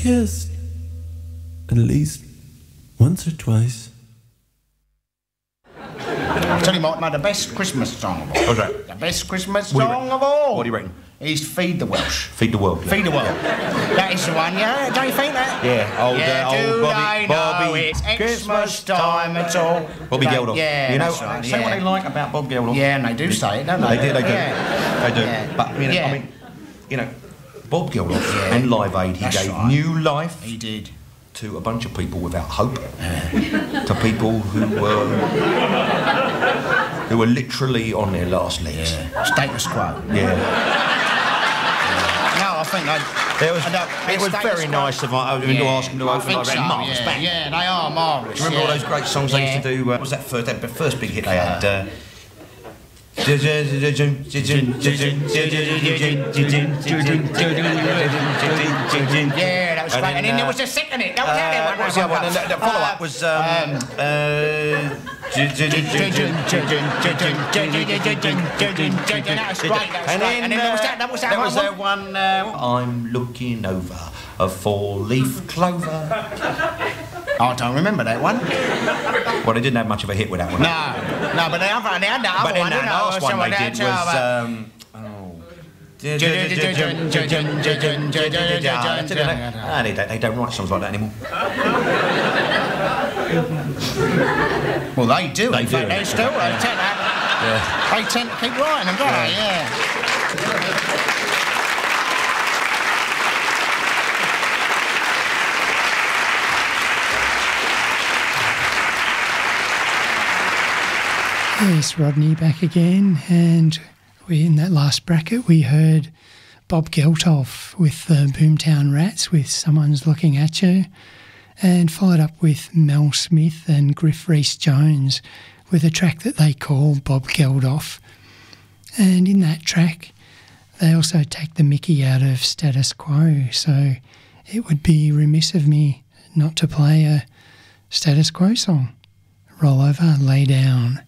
kissed at least once or twice. I'll tell you what, mate, the best Christmas song of all. What's that? The best Christmas song of all. What do you reckon? Is Feed the Welsh. Feed the World. Feed the World. That is the one, yeah? Don't you think that? Yeah, old do Bobby. they know it's Christmas time at all? Bobby Geldof. Yeah, you know, that's right, say what they like about Bob Geldof. Yeah, and they do say it, don't they? They do. Yeah. They do. Yeah. But I mean, Bob Geldof and Live Aid, he gave new life. He did. To a bunch of people without hope, to people who were literally on their last legs. Yeah. Status quo. Yeah. No, I think it was very nice of him to ask him to open like that. Marvellous band. Yeah, they are marvellous. Do you remember all those great songs they used to do? What was that first big hit they had? Yeah, that was great. And then there was a second hit. What was the other one? The follow-up was... That was great. And then there was that one... I'm looking over a four-leaf clover. I don't remember that one. Well, they didn't have much of a hit with that one. No, but they had the other one. But then the last one they did was... They don't write songs like that anymore. Well, they do. They do. They still. They tend to keep writing them, don't they? Yeah. Yes, Rodney back again, and in that last bracket we heard Bob Geldof with the Boomtown Rats with Someone's Looking at You, and followed up with Mel Smith and Griff Rhys-Jones with a track that they call Bob Geldof. And in that track they also take the mickey out of Status Quo, so it would be remiss of me not to play a Status Quo song. Roll over, lay down.